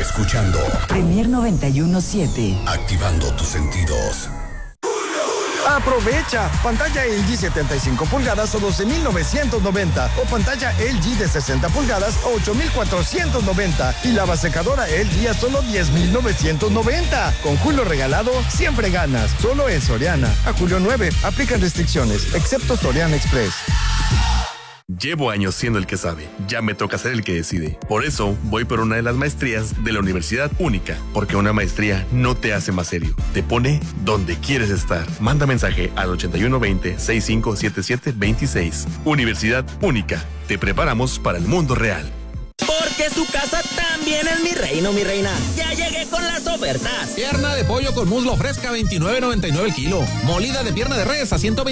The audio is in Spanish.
Escuchando Premier 91.7. Activando tus sentidos. Aprovecha, pantalla LG 75 pulgadas a 12,990 o pantalla LG de 60 pulgadas a 8,490 y lava secadora LG a solo 10,990. Con Julio regalado, siempre ganas. Solo en Soriana. A julio 9, aplican restricciones, excepto Soriana Express. Llevo años siendo el que sabe, ya me toca ser el que decide. Por eso voy por una de las maestrías de la Universidad Única, porque una maestría no te hace más serio, te pone donde quieres estar. Manda mensaje al 8120-657726. Universidad Única, te preparamos para el mundo real. Porque su casa también es mi reino, mi reina. Ya llegué con las ofertas. Pierna de pollo con muslo fresca, $29.99 el kilo. Molida de pierna de res a $120